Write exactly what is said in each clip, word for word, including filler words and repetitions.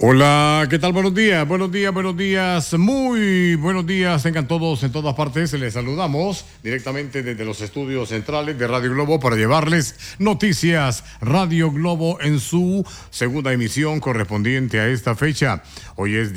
Hola, ¿qué tal? Buenos días, buenos días, buenos días, muy buenos días, tengan todos en todas partes. Les saludamos directamente desde los estudios centrales de Radio Globo para llevarles noticias. Radio Globo en su segunda emisión correspondiente a esta fecha. Hoy es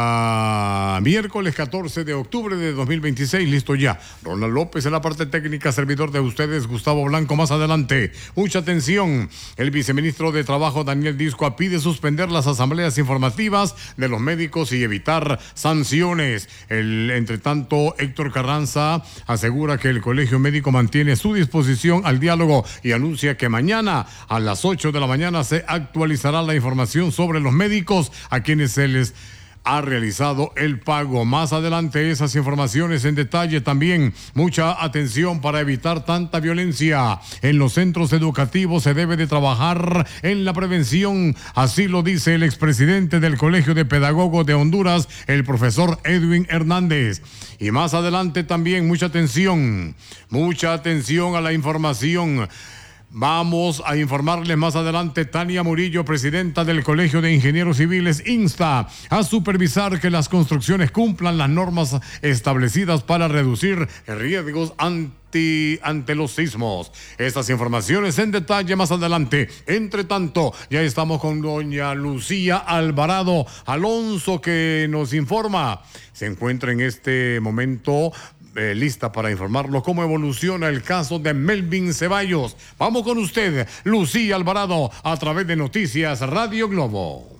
día miércoles catorce de octubre de dos mil veintiséis, listo ya. Ronald López en la parte técnica, servidor de ustedes, Gustavo Blanco, más adelante. Mucha atención, el viceministro de Trabajo, Daniel Discoa, pide suspender las asambleas informativas de los médicos y evitar sanciones. El, entre tanto, Héctor Carranza asegura que el Colegio Médico mantiene su disposición al diálogo y anuncia que mañana a las ocho de la mañana se actualizará la información sobre los médicos a quienes se les ha realizado el pago. Más adelante esas informaciones en detalle también. Mucha atención para evitar tanta violencia. En los centros educativos se debe de trabajar en la prevención. Así lo dice el expresidente del Colegio de Pedagogos de Honduras, el profesor Edwin Hernández. Y más adelante también mucha atención. Mucha atención a la información. Vamos a informarles más adelante. Tania Murillo, presidenta del Colegio de Ingenieros Civiles, insta a supervisar que las construcciones cumplan las normas establecidas para reducir riesgos ante, ante los sismos. Estas informaciones en detalle más adelante. Entre tanto, ya estamos con doña Lucía Alvarado Alonso, que nos informa. Se encuentra en este momento Eh, lista para informarlo cómo evoluciona el caso de Melvin Ceballos. Vamos con usted, Lucía Alvarado, a través de Noticias Radio Globo.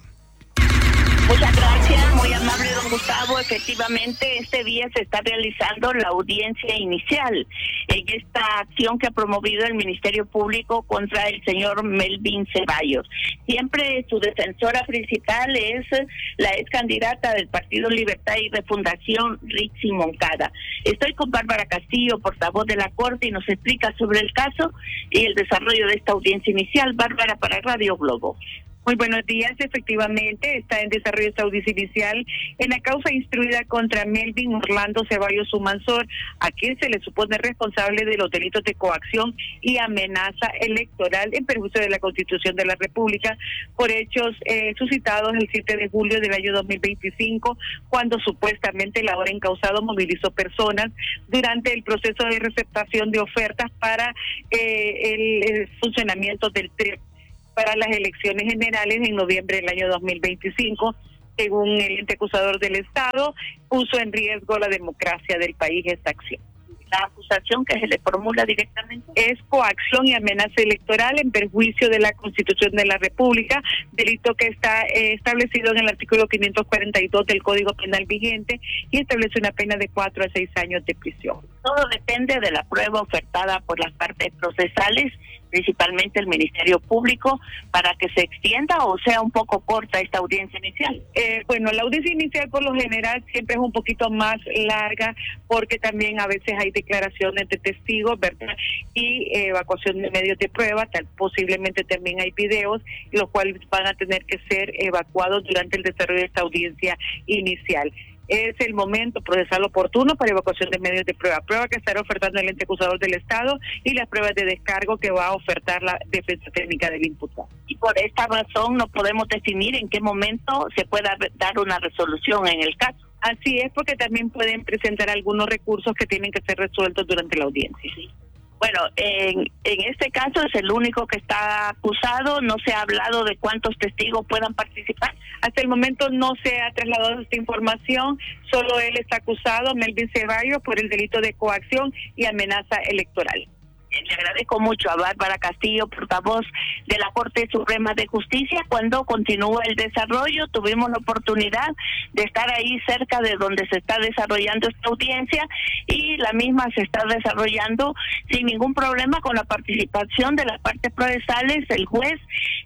Muchas gracias, muy amable don Gustavo. Efectivamente, este día se está realizando la audiencia inicial en esta acción que ha promovido el Ministerio Público contra el señor Melvin Ceballos. Siempre su defensora principal es la ex candidata del Partido Libertad y Refundación, Rixi Moncada. Estoy con Bárbara Castillo, portavoz de la Corte, y nos explica sobre el caso y el desarrollo de esta audiencia inicial. Bárbara, para Radio Globo. Muy buenos días. Efectivamente, está en desarrollo esta audiencia inicial en la causa instruida contra Melvin Orlando Ceballos Sumansor, a quien se le supone responsable de los delitos de coacción y amenaza electoral en perjuicio de la Constitución de la República por hechos eh, suscitados el siete de julio del año dos mil veinticinco, cuando supuestamente el ahora encausado movilizó personas durante el proceso de receptación de ofertas para eh, el, el funcionamiento del T R E P para las elecciones generales en noviembre del año dos mil veinticinco, según el ente acusador del Estado, puso en riesgo la democracia del país esta acción. La acusación que se le formula directamente es coacción y amenaza electoral en perjuicio de la Constitución de la República, delito que está eh, establecido en el artículo quinientos cuarenta y dos del Código Penal vigente y establece una pena de cuatro a seis años de prisión. Todo depende de la prueba ofertada por las partes procesales, principalmente el Ministerio Público, para que se extienda o sea un poco corta esta audiencia inicial. Eh, bueno, la audiencia inicial por lo general siempre es un poquito más larga porque también a veces hay declaraciones de testigos, ¿verdad? Y eh, evacuación de medios de prueba, tal, posiblemente también hay videos, los cuales van a tener que ser evacuados durante el desarrollo de esta audiencia inicial. Es el momento procesal oportuno para evacuación de medios de prueba, prueba que estará ofertando el ente acusador del Estado y las pruebas de descargo que va a ofertar la defensa técnica del imputado. Y por esta razón no podemos definir en qué momento se pueda dar una resolución en el caso. Así es, porque también pueden presentar algunos recursos que tienen que ser resueltos durante la audiencia. Sí. Bueno, en, en este caso es el único que está acusado. No se ha hablado de cuántos testigos puedan participar. Hasta el momento no se ha trasladado esta información. Solo él está acusado, Melvin Ceballos, por el delito de coacción y amenaza electoral. Le agradezco mucho a Bárbara Castillo, portavoz de la Corte Suprema de Justicia. Cuando continúa el desarrollo, tuvimos la oportunidad de estar ahí cerca de donde se está desarrollando esta audiencia y la misma se está desarrollando sin ningún problema con la participación de las partes procesales, el juez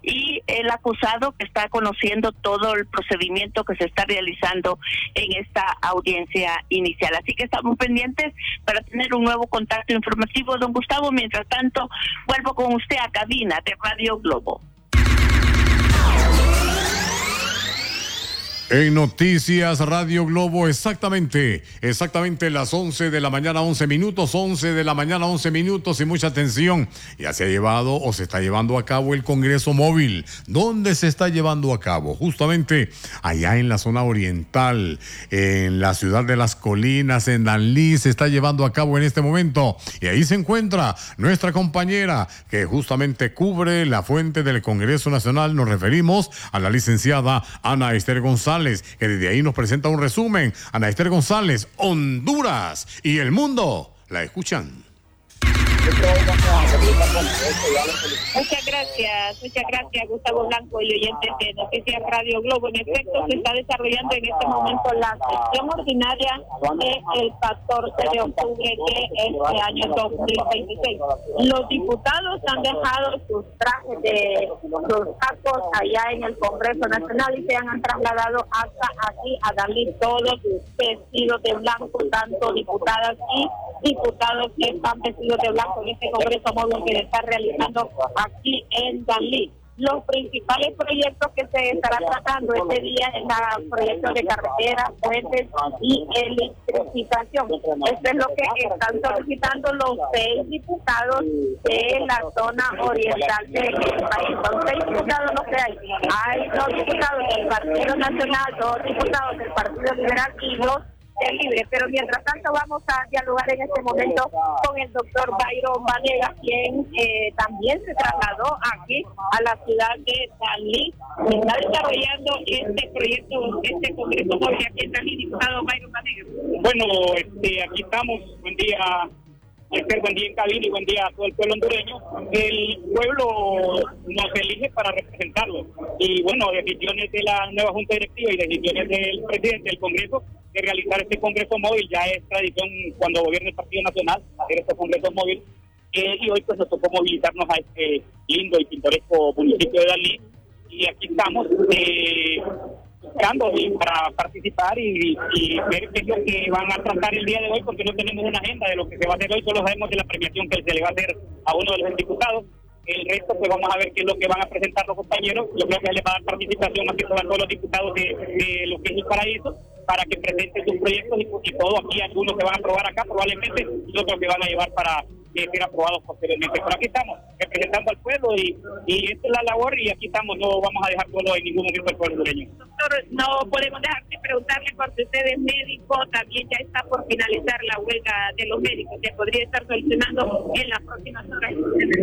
y el acusado, que está conociendo todo el procedimiento que se está realizando en esta audiencia inicial. Así que estamos pendientes para tener un nuevo contacto informativo, don Gustavo. Mientras tanto, vuelvo con usted a cabina de Radio Globo. En Noticias Radio Globo, exactamente, exactamente las once de la mañana, once minutos, once de la mañana, once minutos y mucha atención. Ya se ha llevado o se está llevando a cabo el Congreso Móvil. ¿Dónde se está llevando a cabo? Justamente allá en la zona oriental, en la ciudad de Las Colinas, en Danlí, se está llevando a cabo en este momento. Y ahí se encuentra nuestra compañera que justamente cubre la fuente del Congreso Nacional. Nos referimos a la licenciada Ana Esther González, que desde ahí nos presenta un resumen. Ana Esther González, Honduras y el mundo la escuchan. Muchas gracias, muchas gracias Gustavo Blanco y oyentes de Noticias Radio Globo. En efecto, se está desarrollando en este momento la sesión ordinaria del catorce de octubre de este año dos mil veintiséis. Los diputados han dejado sus trajes de los sacos allá en el Congreso Nacional y se han trasladado hasta aquí a darle todos vestidos de blanco, tanto diputadas y diputados que están vestidos de blanco en este Congreso Móvil que se está realizando aquí en Danlí. Los principales proyectos que se estará tratando este día es el proyecto de carreteras, puentes y electrificación. Esto es lo que están solicitando los seis diputados de la zona oriental del país. Son seis diputados los que hay. Hay dos diputados del Partido Nacional, dos diputados del Partido Liberal y dos libre, pero mientras tanto vamos a dialogar en este momento con el doctor Byron Vanegas, quien eh, también se trasladó aquí a la ciudad de Danlí. Se está desarrollando este proyecto, este Congreso Móvil aquí en Danlí, diputado Byron Vanegas. Bueno, este, aquí estamos. Buen día, Esther, buen día en cabina y buen día a todo el pueblo hondureño. El pueblo nos elige para representarlo. Y bueno, decisiones de la nueva Junta Directiva y decisiones del presidente del Congreso de realizar este Congreso Móvil. Ya es tradición cuando gobierna el Partido Nacional hacer este Congreso Móvil. Eh, y hoy pues nos tocó movilizarnos a este lindo y pintoresco municipio de Danlí. Y aquí estamos eh, buscando y para participar y, y ver qué es lo que van a tratar el día de hoy, porque no tenemos una agenda de lo que se va a hacer hoy, solo sabemos de la premiación que se le va a hacer a uno de los diputados. El resto pues vamos a ver qué es lo que van a presentar los compañeros. Yo creo que se les va a dar participación más que todo a todos los diputados de, de lo que es el paraíso, para que presenten sus proyectos y, y todo. Aquí algunos se van a aprobar acá probablemente y otros se van a llevar para eh, ser aprobados posteriormente. Pero aquí estamos representando al pueblo y, y esta es la labor y aquí estamos. No vamos a dejar solo en ningún momento al pueblo hondureño. Doctor, no podemos dejar de preguntarle, porque usted es médico, también ya está por finalizar la huelga de los médicos, que podría estar solucionando en las próximas horas.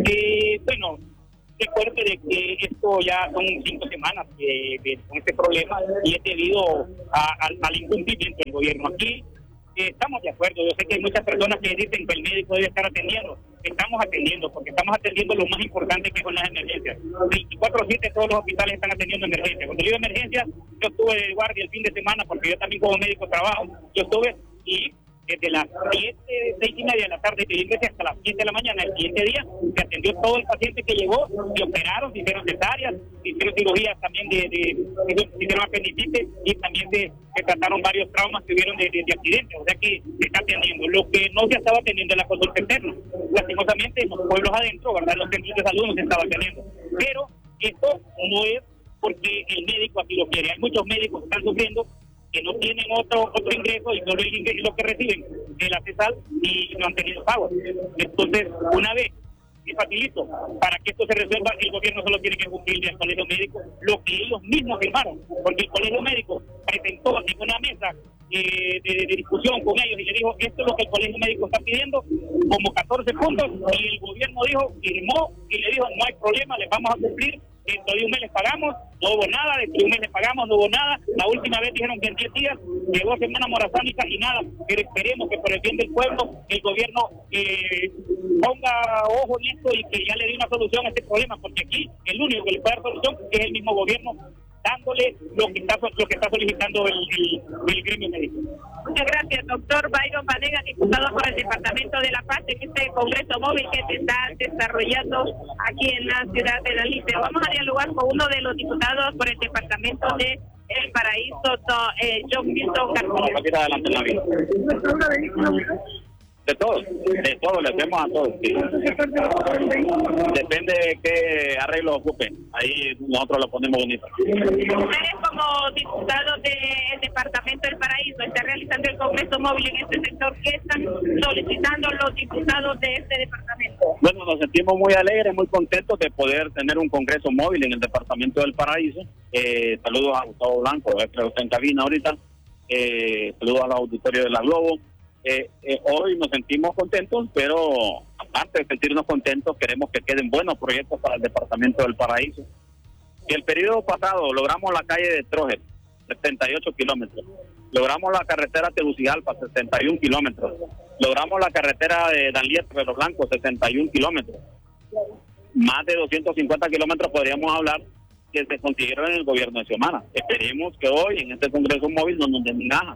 Eh, bueno, recuerde de que esto ya son cinco semanas de, de, con este problema y es debido a, a, al incumplimiento del gobierno. Aquí eh, estamos de acuerdo. Yo sé que hay muchas personas que dicen que el médico debe estar atendiendo. Estamos atendiendo, porque estamos atendiendo lo más importante, que son las emergencias. veinticuatro siete todos los hospitales están atendiendo emergencias. Cuando digo emergencias, yo estuve de guardia el fin de semana, porque yo también como médico trabajo. Yo estuve y desde las siete, seis y media de la tarde de ingresé hasta las siete de la mañana el siguiente día se atendió todo el paciente que llegó, se operaron, se hicieron cesáreas, se hicieron cirugías también de, de, de se hicieron apendicitis y también se, se trataron varios traumas que hubieron de, de, de accidentes. O sea que se está atendiendo. Lo que no se estaba atendiendo es la consulta externa. Lastimosamente en los pueblos adentro, ¿verdad?, los centros de salud no se estaba atendiendo. Pero esto no es porque el médico así lo quiere. Hay muchos médicos que están sufriendo, que no tienen otro otro ingreso y solo el ingreso lo que reciben de la CESAL y no han tenido pagos. Entonces, una vez, y facilito, para que esto se resuelva, el gobierno solo tiene que cumplirle al colegio médico lo que ellos mismos firmaron, porque el colegio médico presentó en una mesa eh, de, de discusión con ellos y le dijo, esto es lo que el colegio médico está pidiendo, como catorce puntos, y el gobierno dijo, firmó y le dijo, no hay problema, les vamos a cumplir. Dentro de un mes les pagamos, no hubo nada, dentro de un mes les pagamos, no hubo nada. La última vez dijeron que en diez días, llegó semana morazánica y nada. Pero esperemos que por el bien del pueblo, el gobierno eh, ponga ojo en esto y que ya le dé una solución a este problema, porque aquí el único que le puede dar solución es el mismo gobierno, dándole lo que está lo que está solicitando el, el, el gremio médico. Muchas gracias, doctor Byron Vanegas, diputado por el Departamento de La Paz, en este Congreso Móvil que se está desarrollando aquí en la ciudad de Danlí. Pero vamos a dialogar con uno de los diputados por el Departamento de El Paraíso, eh, John Milton García. Aquí está adelante la vida. De todos, de todos, le hacemos a todos. Sí. Depende de qué arreglo ocupen. Ahí nosotros lo ponemos bonito. Ustedes como diputados del Departamento del Paraíso están realizando el Congreso Móvil en este sector. ¿Qué están solicitando los diputados de este departamento? Bueno, nos sentimos muy alegres, muy contentos de poder tener un Congreso Móvil en el Departamento del Paraíso. Eh, saludos a Gustavo Blanco, que está en cabina ahorita. Eh, saludos al auditorio de la Globo. Eh, eh, hoy nos sentimos contentos, pero aparte de sentirnos contentos, queremos que queden buenos proyectos para el Departamento del Paraíso. Y el periodo pasado logramos la calle de Trojes, setenta y ocho kilómetros. Logramos la carretera Tegucigalpa, sesenta y un kilómetros. Logramos la carretera de Danliet, Cerro Blanco, sesenta y un kilómetros. Más de doscientos cincuenta kilómetros podríamos hablar que se consiguieron en el gobierno de Xiomara. Esperemos que hoy en este Congreso Móvil no nos den nada.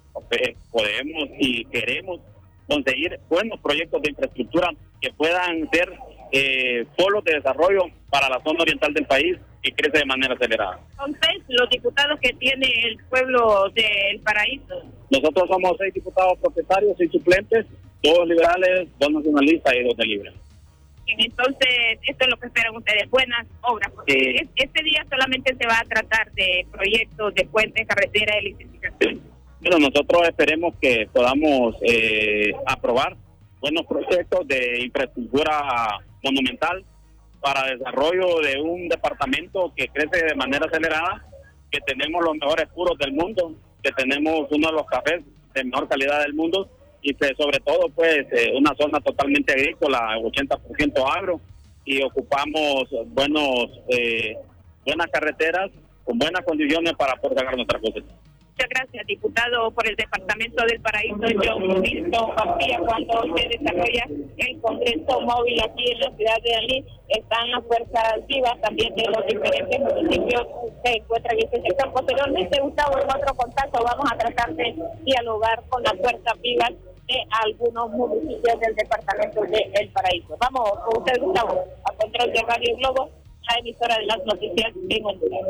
Podemos y queremos conseguir buenos proyectos de infraestructura que puedan ser eh, polos de desarrollo para la zona oriental del país y crece de manera acelerada. Son seis los diputados que tiene el pueblo del Paraíso. Nosotros somos seis diputados propietarios, seis suplentes, dos liberales, dos nacionalistas y dos de libre. Entonces, esto es lo que esperan ustedes, buenas obras, porque Sí. este día solamente se va a tratar de proyectos de puentes, carreteras, electrificación. Bueno, nosotros esperemos que podamos eh, aprobar buenos proyectos de infraestructura monumental para desarrollo de un departamento que crece de manera acelerada, que tenemos los mejores puros del mundo, que tenemos uno de los cafés de mejor calidad del mundo y que sobre todo pues eh, una zona totalmente agrícola, ochenta por ciento agro, y ocupamos buenos eh, buenas carreteras con buenas condiciones para poder sacar nuestras cosas. Muchas gracias, diputado por el Departamento del Paraíso, John Milton Papía. Cuando se desarrolla el Congreso Móvil aquí en la ciudad de Dalí, están las fuerzas vivas también de los diferentes municipios que se encuentran en este sector. Posteriormente, Gustavo, en otro contacto vamos a tratar de dialogar con las fuerzas vivas de algunos municipios del Departamento del Paraíso. Vamos con usted, Gustavo, a control de Radio Globo, la emisora de las noticias en Honduras.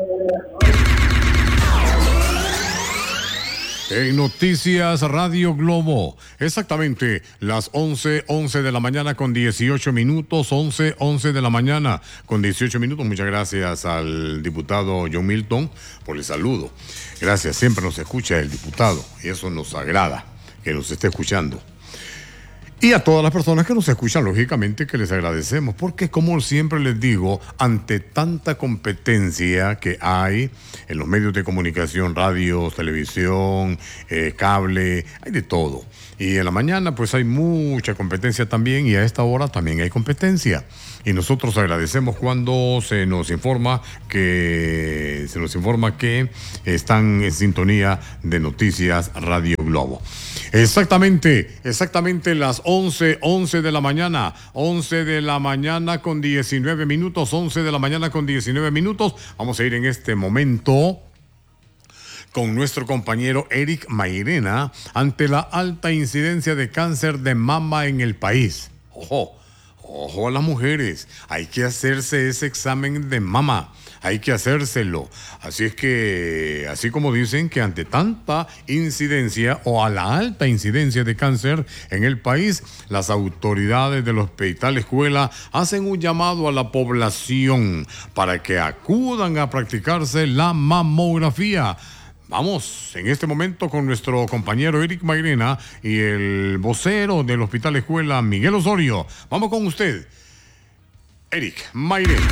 En Noticias Radio Globo, exactamente las once, once de la mañana con dieciocho minutos, once, once de la mañana con dieciocho minutos. Muchas gracias al diputado John Milton por el saludo. Gracias, siempre nos escucha el diputado y eso nos agrada, que nos esté escuchando. Y a todas las personas que nos escuchan, lógicamente que les agradecemos, porque como siempre les digo, ante tanta competencia que hay en los medios de comunicación, radio, televisión, eh, cable, hay de todo. Y en la mañana pues hay mucha competencia también y a esta hora también hay competencia. Y nosotros agradecemos cuando se nos informa que se nos informa que están en sintonía de Noticias Radio Globo. Exactamente, exactamente las once, once de la mañana, once de la mañana con diecinueve minutos, once de la mañana con diecinueve minutos. Vamos a ir en este momento con nuestro compañero Eric Mairena ante la alta incidencia de cáncer de mama en el país. Ojo. Ojo a las mujeres, hay que hacerse ese examen de mama, hay que hacérselo. Así es que, así como dicen que ante tanta incidencia o a la alta incidencia de cáncer en el país, las autoridades del Hospital Escuela hacen un llamado a la población para que acudan a practicarse la mamografía. Vamos en este momento con nuestro compañero Eric Mairena y el vocero del Hospital Escuela, Miguel Osorio. Vamos con usted, Eric Mairena.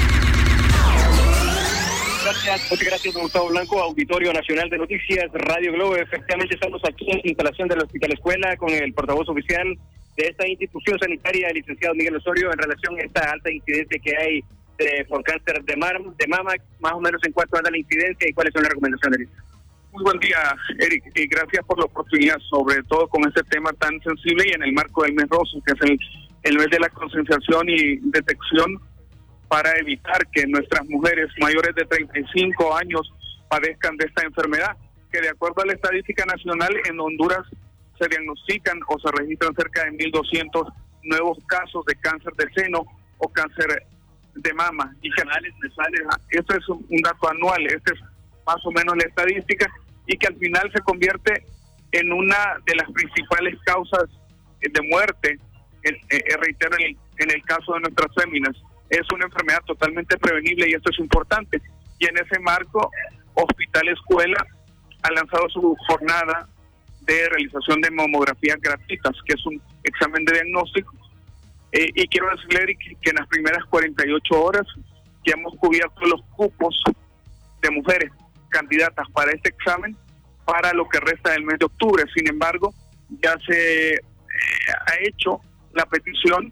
Gracias, muchas gracias, don Gustavo Blanco, Auditorio Nacional de Noticias, Radio Globo. Efectivamente estamos aquí en la instalación del Hospital Escuela con el portavoz oficial de esta institución sanitaria, el licenciado Miguel Osorio, en relación a esta alta incidencia que hay de, por cáncer de, mar, de mama, más o menos en cuánto anda la incidencia y cuáles son las recomendaciones. Muy buen día, Eric, y gracias por la oportunidad, sobre todo con este tema tan sensible y en el marco del mes rosa, que es el, el mes de la concienciación y detección para evitar que nuestras mujeres mayores de treinta y cinco años padezcan de esta enfermedad, que de acuerdo a la estadística nacional en Honduras se diagnostican o se registran cerca de mil doscientos nuevos casos de cáncer de seno o cáncer de mama. Y que esto es un, un dato anual, este es más o menos la estadística, y que al final se convierte en una de las principales causas de muerte, en, eh, reitero, en el, en el caso de nuestras féminas. Es una enfermedad totalmente prevenible y esto es importante. Y en ese marco, Hospital Escuela ha lanzado su jornada de realización de mamografías gratuitas, que es un examen de diagnóstico. Eh, y quiero decirle, Eric, que en las primeras cuarenta y ocho horas ya hemos cubierto los cupos de mujeres candidatas para este examen para lo que resta del mes de octubre. Sin embargo, ya se eh, ha hecho la petición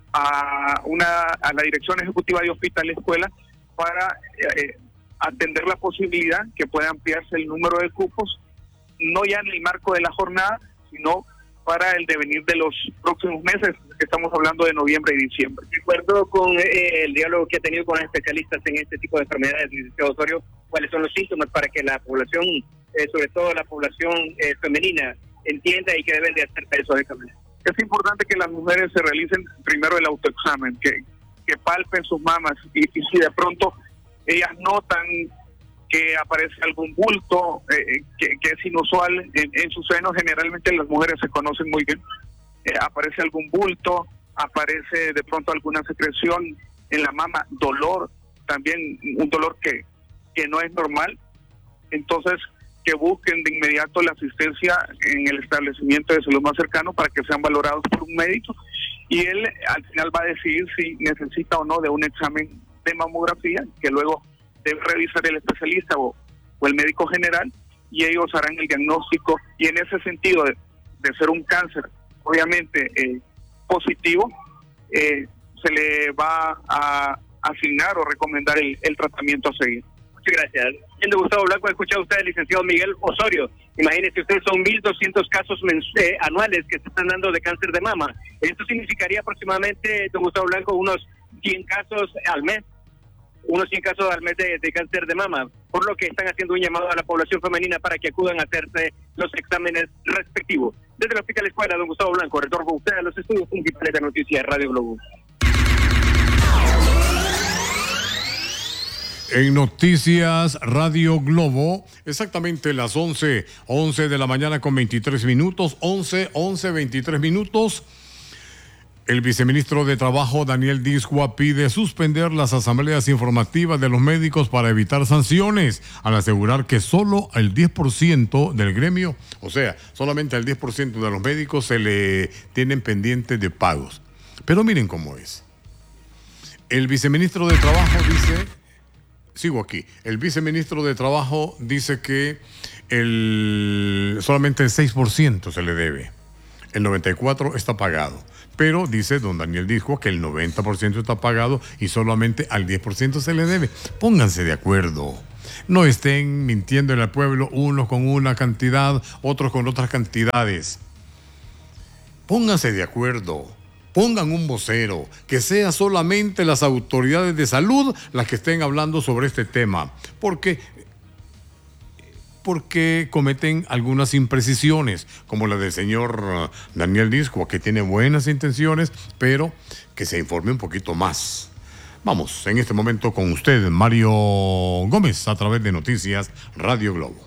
a una a la Dirección Ejecutiva de Hospital Escuela para eh, atender la posibilidad que pueda ampliarse el número de cupos, no ya en el marco de la jornada, sino para el devenir de los próximos meses, que estamos hablando de noviembre y diciembre. De acuerdo con eh, el diálogo que ha tenido con especialistas en este tipo de enfermedades, licenciado Osorio, ¿cuáles son los síntomas para que la población, eh, sobre todo la población eh, femenina, entienda y que deben de hacerse esos exámenes? Es importante que las mujeres se realicen primero el autoexamen, que, que palpen sus mamas y, y si de pronto ellas notan que aparece algún bulto eh, que, que es inusual en, en sus senos, generalmente las mujeres se conocen muy bien, eh, aparece algún bulto, aparece de pronto alguna secreción en la mama, dolor, también un dolor que, que no es normal, entonces que busquen de inmediato la asistencia en el establecimiento de salud más cercano para que sean valorados por un médico y él al final va a decidir si necesita o no de un examen de mamografía que luego debe revisar el especialista o, o el médico general y ellos harán el diagnóstico y en ese sentido de, de ser un cáncer obviamente eh, positivo eh, se le va a asignar o recomendar el, el tratamiento a seguir. Muchas gracias. Siendo Gustavo Blanco, ha escuchado usted al licenciado Miguel Osorio. Imagínese usted, son mil doscientos casos eh, anuales que se están dando de cáncer de mama. Esto significaría aproximadamente, don Gustavo Blanco, unos cien casos al mes. Unos cien casos al mes de, de cáncer de mama, por lo que están haciendo un llamado a la población femenina para que acudan a hacerse los exámenes respectivos. Desde el Hospital Escuela, don Gustavo Blanco, retorno con usted a los estudios principales de Noticias Radio Globo. En Noticias Radio Globo, exactamente las once, once de la mañana con veintitrés minutos, once, once, veintitrés minutos. El viceministro de Trabajo, Daniel Discua, pide suspender las asambleas informativas de los médicos para evitar sanciones, al asegurar que solo el diez por ciento del gremio, o sea, solamente al diez por ciento de los médicos se le tienen pendientes de pagos. Pero miren cómo es. El viceministro de Trabajo dice, sigo aquí, el viceministro de Trabajo dice que el, solamente el seis por ciento se le debe, el noventa y cuatro por ciento está pagado. Pero dice don Daniel Discua que el noventa por ciento está pagado y solamente al diez por ciento se le debe. Pónganse de acuerdo. No estén mintiendo en el pueblo, unos con una cantidad, otros con otras cantidades. Pónganse de acuerdo. Pongan un vocero, que sea solamente las autoridades de salud las que estén hablando sobre este tema. Porque... porque cometen algunas imprecisiones, como la del señor Daniel Discua, que tiene buenas intenciones, pero que se informe un poquito más. Vamos, en este momento con usted, Mario Gómez, a través de Noticias Radio Globo.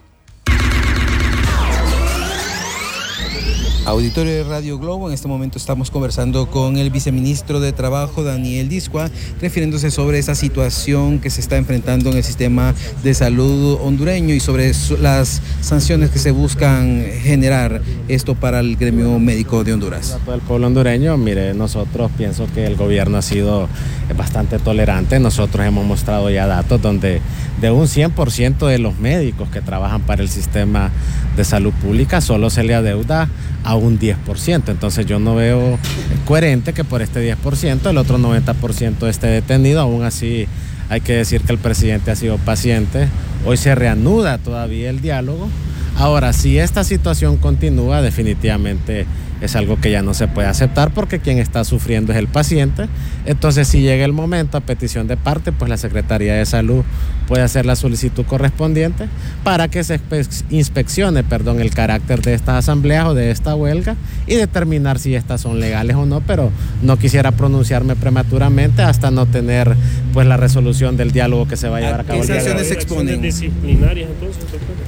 Auditorio de Radio Globo, en este momento estamos conversando con el viceministro de Trabajo, Daniel Discua, refiriéndose sobre esa situación que se está enfrentando en el sistema de salud hondureño y sobre las sanciones que se buscan generar, esto para el gremio médico de Honduras. Para todo el pueblo hondureño, mire, nosotros pienso que el gobierno ha sido bastante tolerante. Nosotros hemos mostrado ya datos donde de un cien por ciento de los médicos que trabajan para el sistema de salud pública solo se le adeuda a un diez por ciento. Entonces yo no veo coherente que por este diez por ciento el otro noventa por ciento esté detenido. Aún así hay que decir que el presidente ha sido paciente. Hoy se reanuda todavía el diálogo. Ahora, si esta situación continúa, definitivamente es algo que ya no se puede aceptar porque quien está sufriendo es el paciente. Entonces, si llega el momento a petición de parte, pues la Secretaría de Salud puede hacer la solicitud correspondiente para que se inspeccione, perdón, el carácter de estas asambleas o de esta huelga y determinar si estas son legales o no, pero no quisiera pronunciarme prematuramente hasta no tener pues la resolución del diálogo que se va a llevar a cabo. ¿Qué sanciones se exponen? ¿Disciplinarias entonces?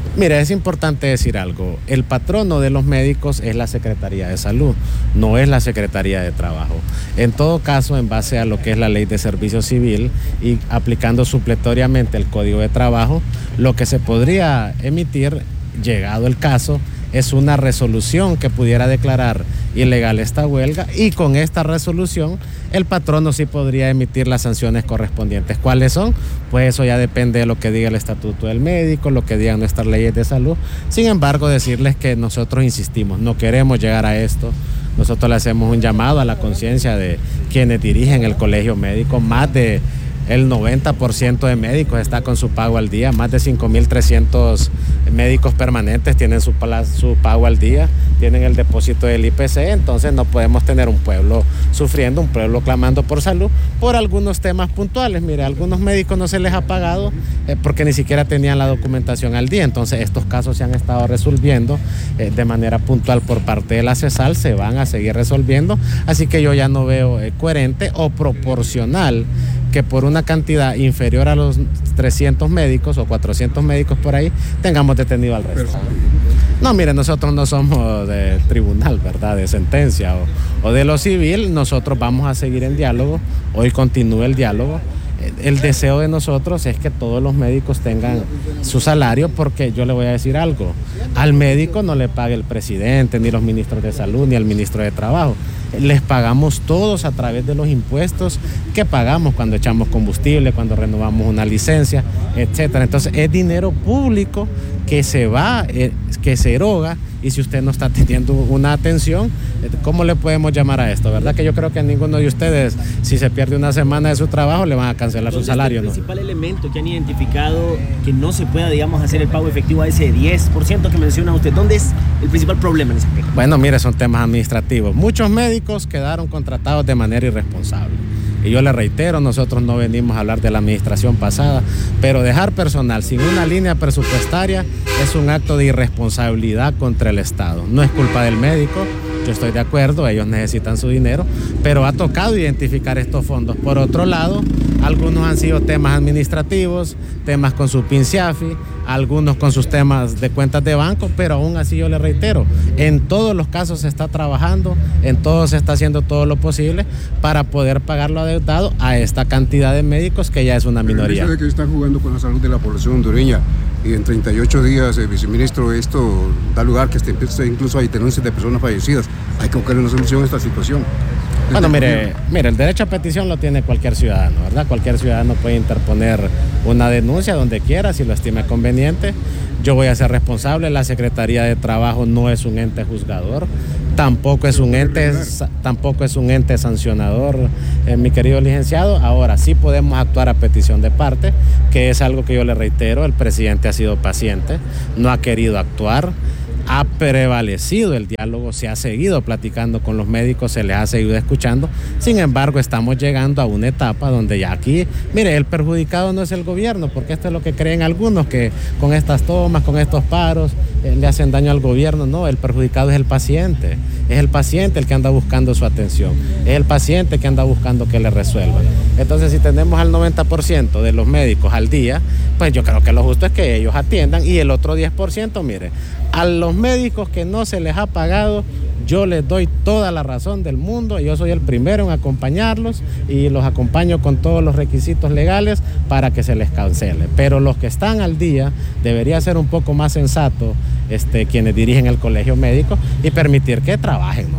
Mira, es importante decir algo. El patrono de los médicos es la Secretaría de Salud, no es la Secretaría de Trabajo. En todo caso, en base a lo que es la Ley de Servicio Civil y aplicando supletoriamente el Código de Trabajo, lo que se podría emitir, llegado el caso, es una resolución que pudiera declarar ilegal esta huelga, y con esta resolución el patrono sí podría emitir las sanciones correspondientes. ¿Cuáles son? Pues eso ya depende de lo que diga el Estatuto del Médico, lo que digan nuestras leyes de salud. Sin embargo, decirles que nosotros insistimos, no queremos llegar a esto. Nosotros le hacemos un llamado a la conciencia de quienes dirigen el colegio médico. Más de el noventa por ciento de médicos está con su pago al día, más de cinco mil trescientos médicos permanentes tienen su, su pago al día, tienen el depósito del I P C, entonces no podemos tener un pueblo sufriendo, un pueblo clamando por salud por algunos temas puntuales. Mire, a algunos médicos no se les ha pagado eh, porque ni siquiera tenían la documentación al día, entonces estos casos se han estado resolviendo eh, de manera puntual por parte de la CESAL, se van a seguir resolviendo, así que yo ya no veo eh, coherente o proporcional que por una cantidad inferior a los trescientos médicos o cuatrocientos médicos por ahí, tengamos detenido al resto. No, mire, nosotros no somos de tribunal, ¿verdad?, de sentencia o, o de lo civil. Nosotros vamos a seguir en diálogo, hoy continúa el diálogo. El deseo de nosotros es que todos los médicos tengan su salario, porque yo le voy a decir algo, al médico no le paga el presidente, ni los ministros de salud, ni el ministro de trabajo. Les pagamos todos a través de los impuestos que pagamos cuando echamos combustible, cuando renovamos una licencia, etcétera. Entonces es dinero público que se va, eh, que se eroga, y si usted no está teniendo una atención, ¿cómo le podemos llamar a esto? ¿Verdad? Que yo creo que a ninguno de ustedes, si se pierde una semana de su trabajo, le van a cancelar Entonces, su salario, el ¿no? El principal elemento que han identificado que no se pueda, digamos, hacer el pago efectivo a ese diez por ciento que menciona usted, ¿dónde es el principal problema en ese aspecto? Bueno, mire, son temas administrativos. Muchos médicos quedaron contratados de manera irresponsable. Y yo le reitero, nosotros no venimos a hablar de la administración pasada, pero dejar personal sin una línea presupuestaria es un acto de irresponsabilidad contra el Estado. No es culpa del médico, yo estoy de acuerdo, ellos necesitan su dinero, pero ha tocado identificar estos fondos. Por otro lado, algunos han sido temas administrativos, temas con su PINCIAFI, algunos con sus temas de cuentas de banco, pero aún así yo le reitero, en todos los casos se está trabajando, en todos se está haciendo todo lo posible para poder pagar lo adeudado a esta cantidad de médicos que ya es una minoría. El hecho de que están jugando con la salud de la población hondureña y en treinta y ocho días, eh, viceministro, esto da lugar que incluso hay denuncias de personas fallecidas. Hay que buscar una solución a esta situación. Bueno, mire, mire, el derecho a petición lo tiene cualquier ciudadano, ¿verdad? Cualquier ciudadano puede interponer una denuncia donde quiera, si lo estime conveniente. Yo voy a ser responsable, la Secretaría de Trabajo no es un ente juzgador, tampoco es un ente, tampoco es un ente sancionador, eh, mi querido licenciado. Ahora sí podemos actuar a petición de parte, que es algo que yo le reitero, el presidente ha sido paciente, no ha querido actuar. Ha prevalecido el diálogo, se ha seguido platicando con los médicos, se les ha seguido escuchando. Sin embargo, estamos llegando a una etapa donde ya aquí, mire, el perjudicado no es el gobierno, porque esto es lo que creen algunos, que con estas tomas, con estos paros, eh, le hacen daño al gobierno. No, el perjudicado es el paciente, es el paciente el que anda buscando su atención, es el paciente que anda buscando que le resuelvan. Entonces, si tenemos al noventa por ciento de los médicos al día, pues yo creo que lo justo es que ellos atiendan, y el otro diez por ciento, mire, a los médicos que no se les ha pagado, yo les doy toda la razón del mundo. Yo soy el primero en acompañarlos y los acompaño con todos los requisitos legales para que se les cancele. Pero los que están al día, debería ser un poco más sensato este, quienes dirigen el colegio médico y permitir que trabajen, ¿no?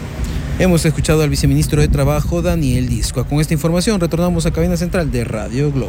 Hemos escuchado al viceministro de Trabajo, Daniel Discua. Con esta información retornamos a cabina central de Radio Globo.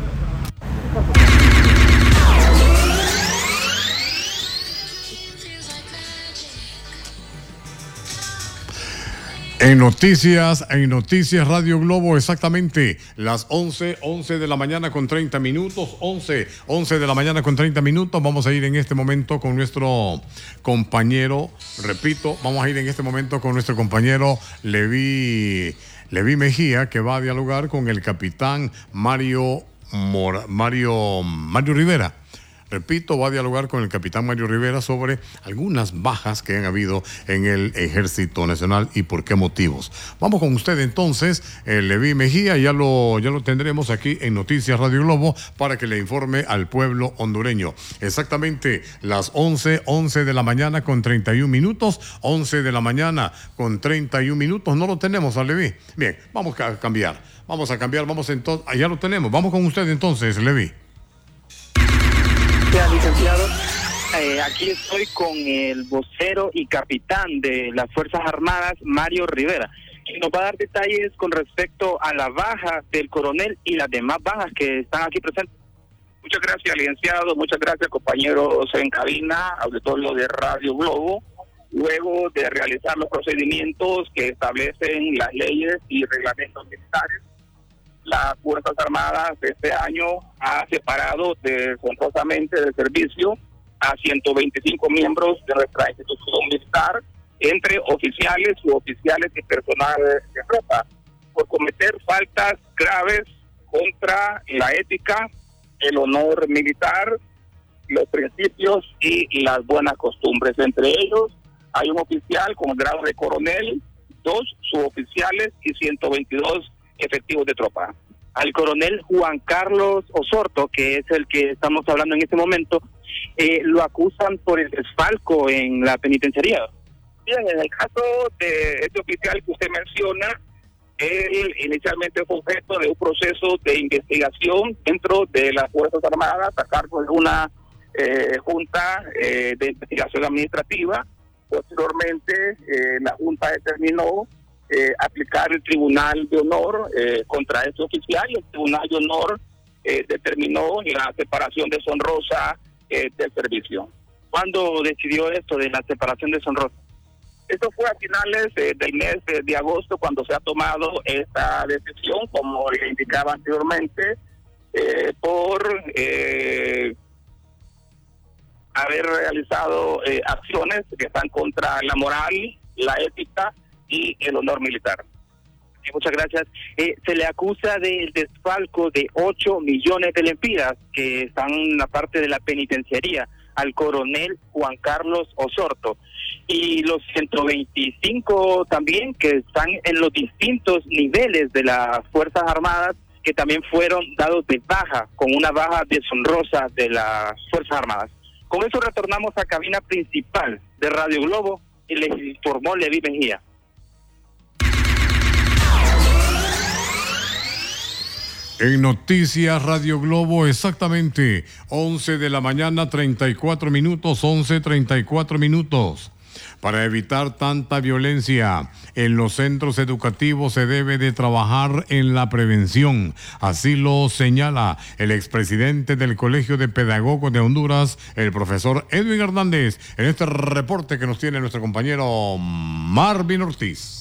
En noticias, en noticias Radio Globo, exactamente las once, once de la mañana con treinta minutos, once, once de la mañana con treinta minutos. Vamos a ir en este momento con nuestro compañero, repito, vamos a ir en este momento con nuestro compañero Levi, Levi Mejía, que va a dialogar con el capitán Mario, Mora, Mario, Mario Rivera. repito, va a dialogar con el capitán Mario Rivera sobre algunas bajas que han habido en el Ejército Nacional y por qué motivos. Vamos con usted entonces, eh, Levi Mejía, ya lo, ya lo tendremos aquí en Noticias Radio Globo para que le informe al pueblo hondureño. Exactamente las once, once de la mañana con treinta y un minutos, once de la mañana con treinta y un minutos, no lo tenemos a Levi. Bien, vamos a cambiar, vamos a cambiar, vamos entonces, ya lo tenemos, vamos con usted entonces, Levi. Ya, licenciado, eh, aquí estoy con el vocero y capitán de las Fuerzas Armadas, Mario Rivera, que nos va a dar detalles con respecto a la baja del coronel y las demás bajas que están aquí presentes. Muchas gracias, licenciado, muchas gracias, compañeros en cabina, auditorio de Radio Globo. Luego de realizar los procedimientos que establecen las leyes y reglamentos militares, las Fuerzas Armadas este año ha separado deshonrosamente del servicio a ciento veinticinco miembros de nuestra institución militar, entre oficiales, suboficiales y personal de tropa, por cometer faltas graves contra la ética, el honor militar, los principios y las buenas costumbres. Entre ellos hay un oficial con grado de coronel, dos suboficiales y ciento veintidós efectivos de tropa. Al coronel Juan Carlos Osorto, que es el que estamos hablando en este momento, eh, lo acusan por el desfalco en la penitenciaría. Bien, en el caso de este oficial que usted menciona, él inicialmente fue objeto de un proceso de investigación dentro de las Fuerzas Armadas a cargo de una eh, junta eh, de investigación administrativa. Posteriormente, eh, la junta determinó Eh, aplicar el Tribunal de Honor eh, contra este oficial, y el Tribunal de Honor eh, determinó la separación deshonrosa eh, del servicio. ¿Cuándo decidió esto de la separación deshonrosa? Esto fue a finales eh, del mes de, de agosto cuando se ha tomado esta decisión, como le indicaba anteriormente, eh, por eh, haber realizado eh, acciones que están contra la moral, la ética y el honor militar. Sí, muchas gracias. Eh, se le acusa del desfalco de ocho millones de lempiras que están en la parte de la penitenciaría al coronel Juan Carlos Osorto, y los ciento veinticinco también que están en los distintos niveles de las Fuerzas Armadas, que también fueron dados de baja, con una baja deshonrosa de las Fuerzas Armadas. Con eso retornamos a cabina principal de Radio Globo y les informó Levi Mejía. En Noticias Radio Globo, exactamente once de la mañana, treinta y cuatro minutos, once, treinta y cuatro minutos. Para evitar tanta violencia en los centros educativos se debe de trabajar en la prevención. Así lo señala el expresidente del Colegio de Pedagogos de Honduras, el profesor Edwin Hernández, en este reporte que nos tiene nuestro compañero Marvin Ortiz.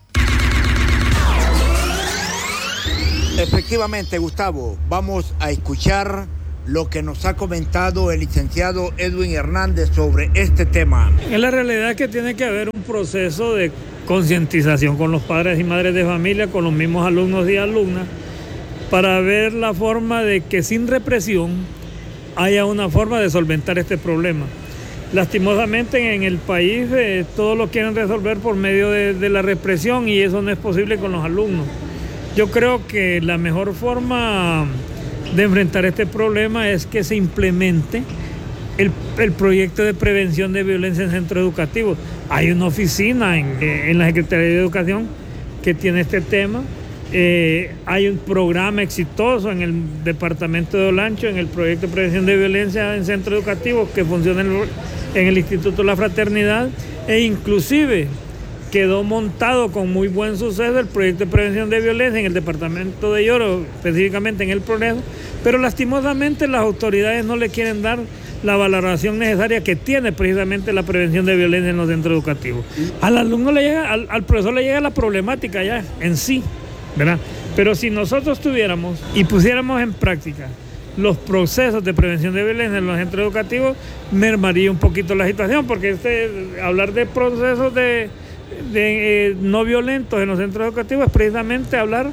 Efectivamente, Gustavo, vamos a escuchar lo que nos ha comentado el licenciado Edwin Hernández sobre este tema. Es la realidad que tiene que haber un proceso de concientización con los padres y madres de familia, con los mismos alumnos y alumnas, para ver la forma de que sin represión haya una forma de solventar este problema. Lastimosamente en el país eh, todo lo quieren resolver por medio de, de la represión, y eso no es posible con los alumnos. Yo creo que la mejor forma de enfrentar este problema es que se implemente el, el proyecto de prevención de violencia en centros educativos. Hay una oficina en, en la Secretaría de Educación que tiene este tema. Eh, hay un programa exitoso en el departamento de Olancho, en el proyecto de prevención de violencia en centros educativos, que funciona en el, en el Instituto de la Fraternidad, e inclusive quedó montado con muy buen suceso el proyecto de prevención de violencia en el departamento de Lloro, específicamente en El Progreso, pero lastimosamente las autoridades no le quieren dar la valoración necesaria que tiene precisamente la prevención de violencia en los centros educativos. Al alumno le llega, al, al profesor le llega la problemática ya en sí, ¿verdad? Pero si nosotros tuviéramos y pusiéramos en práctica los procesos de prevención de violencia en los centros educativos, mermaría un poquito la situación, porque este, hablar de procesos de de eh, no violentos en los centros educativos es precisamente hablar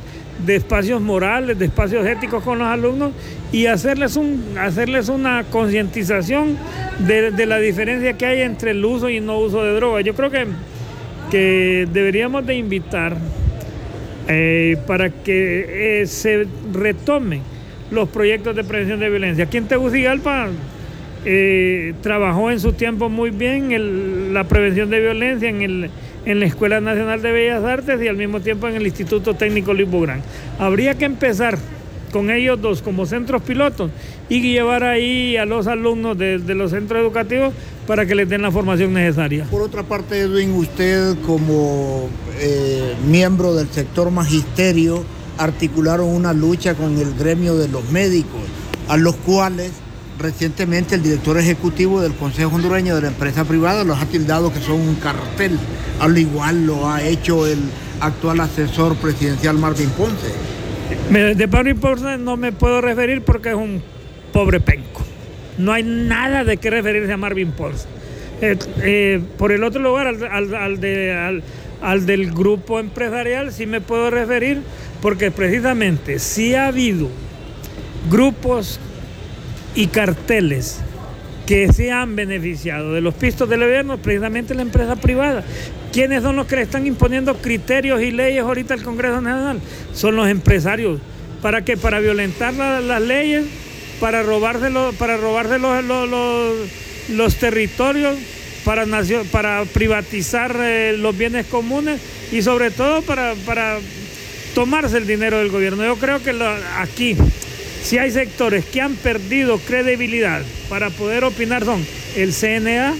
de espacios morales, de espacios éticos con los alumnos y hacerles, un, hacerles una concientización de, de la diferencia que hay entre el uso y no uso de drogas. Yo creo que, que deberíamos de invitar eh, para que eh, se retomen los proyectos de prevención de violencia. Aquí en Tegucigalpa eh, trabajó en su tiempo muy bien el, la prevención de violencia en el en la Escuela Nacional de Bellas Artes y al mismo tiempo en el Instituto Técnico Luis Bográn. Habría que empezar con ellos dos como centros pilotos y llevar ahí a los alumnos de, de los centros educativos para que les den la formación necesaria. Por otra parte, Edwin, usted como eh, miembro del sector magisterio articularon una lucha con el gremio de los médicos, a los cuales recientemente el director ejecutivo del Consejo Hondureño de la Empresa Privada los ha tildado que son un cartel. Al igual lo ha hecho el actual asesor presidencial Marvin Ponce. De Marvin Ponce no me puedo referir porque es un pobre penco. No hay nada de qué referirse a Marvin Ponce. Eh, eh, por el otro lugar, al, al, al, de, al, al del grupo empresarial sí me puedo referir porque precisamente sí ha habido grupos y carteles que se han beneficiado de los pistos del gobierno, precisamente la empresa privada. ¿Quiénes son los que le están imponiendo criterios y leyes ahorita al Congreso Nacional? Son los empresarios. ¿Para qué? Para violentar la, las leyes, para robarse, los, para robarse los, los, los, los territorios, para, nacio, para privatizar eh, los bienes comunes y sobre todo para, para tomarse el dinero del gobierno. Yo creo que lo, aquí... Si hay sectores que han perdido credibilidad para poder opinar son el C N A,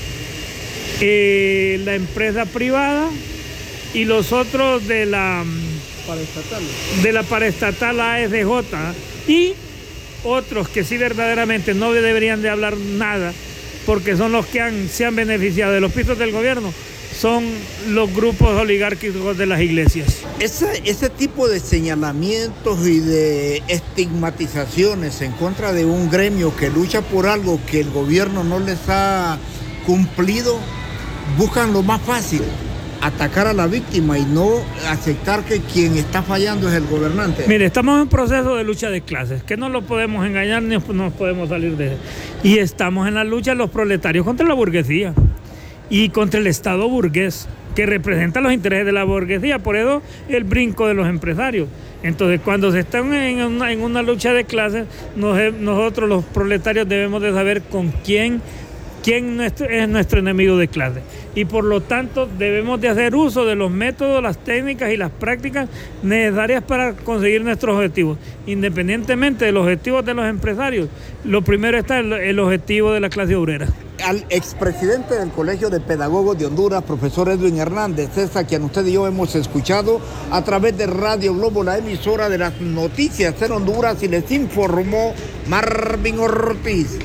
eh, la empresa privada y los otros de la paraestatal, de la paraestatal A S J y otros que sí verdaderamente no deberían de hablar nada porque son los que han, se han beneficiado de los pistos del gobierno. Son los grupos oligárquicos de las iglesias. Ese, ese tipo de señalamientos y de estigmatizaciones en contra de un gremio que lucha por algo que el gobierno no les ha cumplido, buscan lo más fácil, atacar a la víctima y no aceptar que quien está fallando es el gobernante. Mire, estamos en un proceso de lucha de clases, que no lo podemos engañar ni nos podemos salir de él. Y estamos en la lucha de los proletarios contra la burguesía y contra el Estado burgués, que representa los intereses de la burguesía, por eso el brinco de los empresarios. Entonces, cuando se está en una, en una lucha de clases, nos, nosotros los proletarios debemos de saber con quién, quién es nuestro enemigo de clase. Y por lo tanto, debemos de hacer uso de los métodos, las técnicas y las prácticas necesarias para conseguir nuestros objetivos. Independientemente de los objetivos de los empresarios, lo primero está el, el objetivo de la clase obrera. Al expresidente del Colegio de Pedagogos de Honduras, profesor Edwin Hernández, es a quien usted y yo hemos escuchado a través de Radio Globo, la emisora de las noticias en Honduras, y les informó Marvin Ortiz.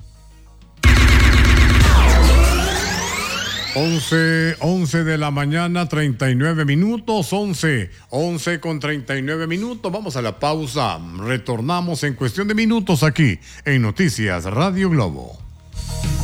once, once de la mañana, treinta y nueve minutos, once, once con treinta y nueve minutos. Vamos a la pausa. Retornamos en cuestión de minutos aquí en Noticias Radio Globo.